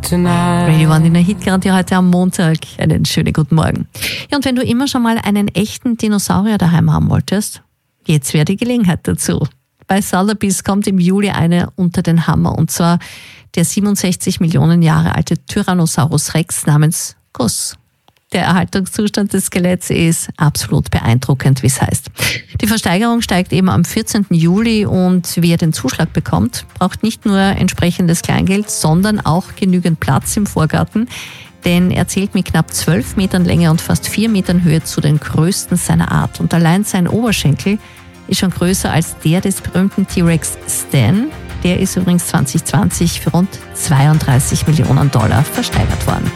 Radio One in der Hitgarantie heute am Montag. Einen schönen guten Morgen. Ja, und wenn du immer schon mal einen echten Dinosaurier daheim haben wolltest, jetzt wäre die Gelegenheit dazu. Bei Sotheby's kommt im Juli einer unter den Hammer, und zwar der 67 Millionen Jahre alte Tyrannosaurus Rex namens Gus. Der Erhaltungszustand des Skeletts ist absolut beeindruckend, wie es heißt. Die Versteigerung steigt eben am 14. Juli und wer den Zuschlag bekommt, braucht nicht nur entsprechendes Kleingeld, sondern auch genügend Platz im Vorgarten, denn er zählt mit knapp 12 Metern Länge und fast 4 Metern Höhe zu den größten seiner Art. Und allein sein Oberschenkel ist schon größer als der des berühmten T-Rex Stan. Der ist übrigens 2020 für rund $32 Millionen versteigert worden.